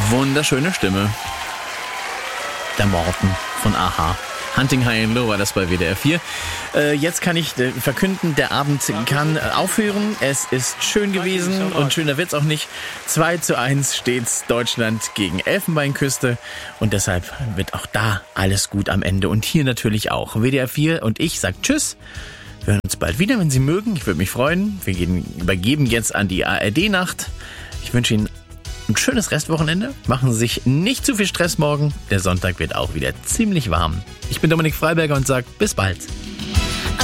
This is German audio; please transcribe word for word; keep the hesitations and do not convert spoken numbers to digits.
Wunderschöne Stimme. Der Morten von A-ha. Hunting High and Low war das bei W D R vier. Äh, jetzt kann ich äh, verkünden, der Abend kann äh, aufhören. Es ist schön gewesen und schöner wird's auch nicht. zwei zu eins steht's Deutschland gegen Elfenbeinküste und deshalb wird auch da alles gut am Ende und hier natürlich auch. W D R vier und ich sagt Tschüss. Wir hören uns bald wieder, wenn Sie mögen. Ich würde mich freuen. Wir gehen, übergeben jetzt an die A R D-Nacht. Ich wünsche Ihnen ein schönes Restwochenende. Machen Sie sich nicht zu viel Stress morgen. Der Sonntag wird auch wieder ziemlich warm. Ich bin Dominik Freiberger und sage bis bald.